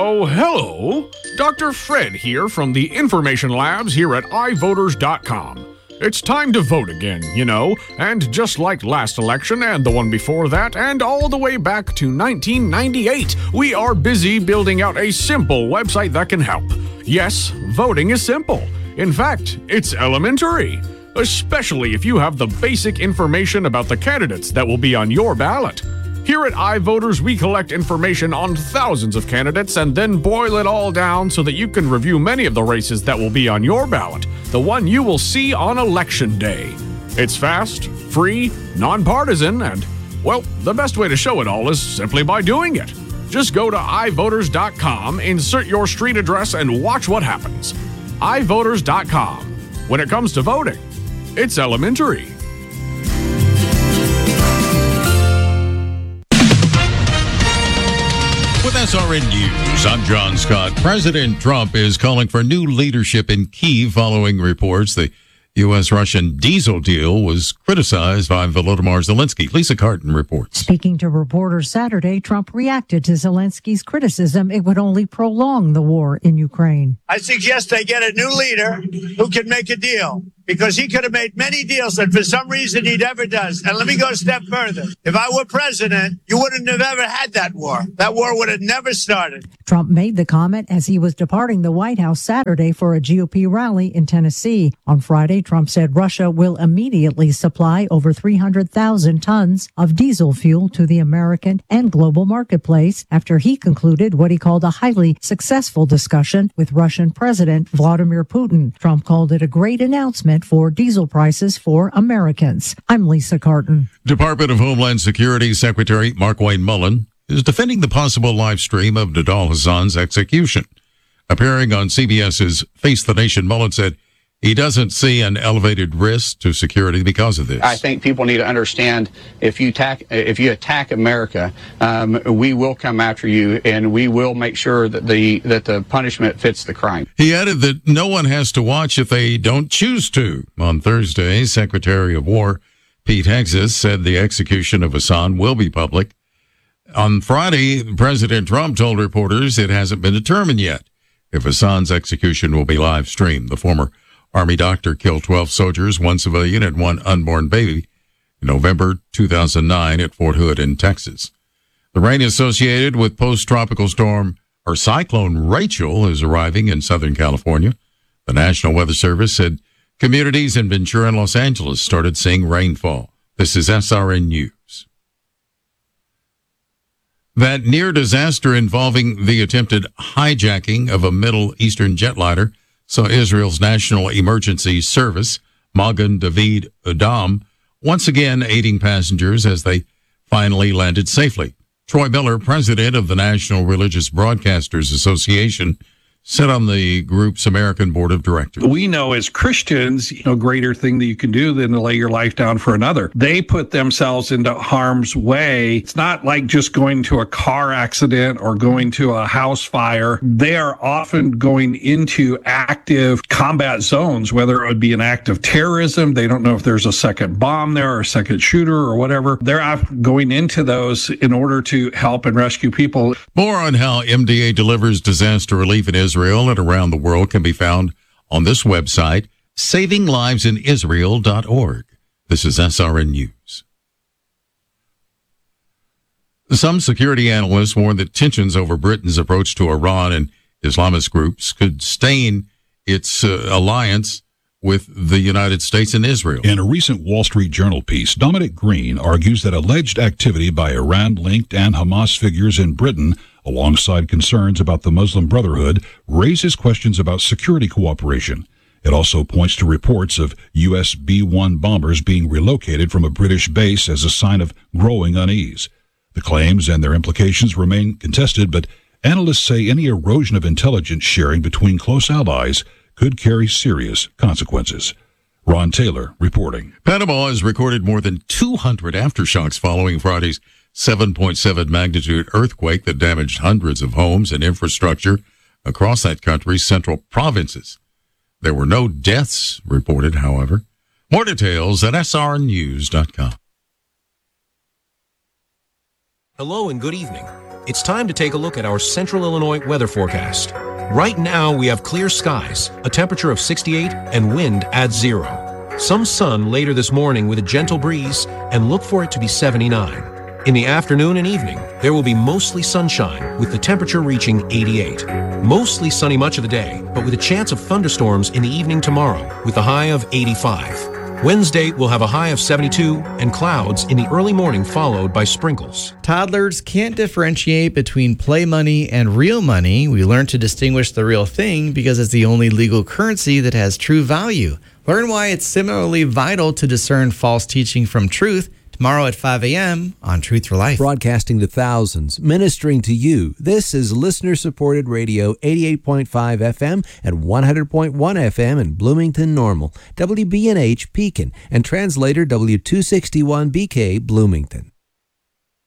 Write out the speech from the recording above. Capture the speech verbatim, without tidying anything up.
Oh, hello. Doctor Fred here from the Information Labs here at i voters dot com. It's time to vote again, you know, and just like last election and the one before that and all the way back to nineteen ninety-eight, we are busy building out a simple website that can help. Yes, voting is simple. In fact, it's elementary, especially if you have the basic information about the candidates that will be on your ballot. Here at iVoters, we collect information on thousands of candidates and then boil it all down so that you can review many of the races that will be on your ballot, the one you will see on Election Day. It's fast, free, nonpartisan, and, well, the best way to show it all is simply by doing it. Just go to i voters dot com, insert your street address, and watch what happens. i voters dot com. When it comes to voting, it's elementary. With S R N News, I'm John Scott. President Trump is calling for new leadership in Kyiv following reports the U S-Russian diesel deal was criticized by Volodymyr Zelensky. Lisa Carton reports. Speaking to reporters Saturday, Trump reacted to Zelensky's criticism it would only prolong the war in Ukraine. I suggest they get a new leader who can make a deal, because he could have made many deals that for some reason he never does. And let me go a step further. If I were president, you wouldn't have ever had that war. That war would have never started. Trump made the comment as he was departing the White House Saturday for a G O P rally in Tennessee. On Friday, Trump said Russia will immediately supply over three hundred thousand tons of diesel fuel to the American and global marketplace after he concluded what he called a highly successful discussion with Russian President Vladimir Putin. Trump called it a great announcement for diesel prices for Americans. I'm Lisa Carton. Department of Homeland Security Secretary Markwayne Mullin is defending the possible live stream of Nidal Hasan's execution. Appearing on CBS's Face the Nation, Mullin said he doesn't see an elevated risk to security because of this. I think people need to understand if you attack, if you attack America, um, we will come after you, and we will make sure that the that the punishment fits the crime. He added that no one has to watch if they don't choose to. On Thursday, Secretary of War Pete Hegseth said the execution of Hassan will be public. On Friday, President Trump told reporters it hasn't been determined yet if Hassan's execution will be live streamed. The former Army doctor killed twelve soldiers, one civilian, and one unborn baby in November two thousand nine at Fort Hood in Texas. The rain associated with post-tropical storm or cyclone Rachel is arriving in Southern California. The National Weather Service said communities in Ventura and Los Angeles started seeing rainfall. This is S R N News. That near disaster involving the attempted hijacking of a Middle Eastern jetliner saw Israel's National Emergency Service, Magen David Adom, once again aiding passengers as they finally landed safely. Troy Miller, president of the National Religious Broadcasters Association, sit on the group's American Board of Directors. We know as Christians, no greater thing that you can do than to lay your life down for another. They put themselves into harm's way. It's not like just going to a car accident or going to a house fire. They are often going into active combat zones, whether it would be an act of terrorism. They don't know if there's a second bomb there or a second shooter or whatever. They're going into those in order to help and rescue people. More on how M D A delivers disaster relief in Israel Israel and around the world can be found on this website, saving lives in israel dot org. This is S R N News. Some security analysts warn that tensions over Britain's approach to Iran and Islamist groups could stain its uh, alliance with the United States and Israel. In a recent Wall Street Journal piece, Dominic Green argues that alleged activity by Iran-linked and Hamas figures in Britain, alongside concerns about the Muslim Brotherhood, raises questions about security cooperation. It also points to reports of U S B one bombers being relocated from a British base as a sign of growing unease. The claims and their implications remain contested, but analysts say any erosion of intelligence sharing between close allies could carry serious consequences. Ron Taylor reporting. Panama has recorded more than two hundred aftershocks following Friday's seven point seven magnitude earthquake that damaged hundreds of homes and infrastructure across that country's central provinces. There were no deaths reported, however. More details at S R news dot com. Hello and good evening. It's time to take a look at our Central Illinois weather forecast. Right now, we have clear skies, a temperature of sixty-eight, and wind at zero. Some sun later this morning with a gentle breeze, and look for it to be seventy-nine. In the afternoon and evening, there will be mostly sunshine, with the temperature reaching eighty-eight. Mostly sunny much of the day, but with a chance of thunderstorms in the evening tomorrow, with a high of eighty-five. Wednesday will have a high of seventy-two and clouds in the early morning, followed by sprinkles. Toddlers can't differentiate between play money and real money. We learn to distinguish the real thing because it's the only legal currency that has true value. Learn why it's similarly vital to discern false teaching from truth tomorrow at five a.m. on Truth for Life. Broadcasting to thousands, ministering to you. This is listener-supported radio, eighty-eight point five F M and one hundred point one F M in Bloomington Normal, W B N H Pekin, and translator W two sixty-one B K Bloomington.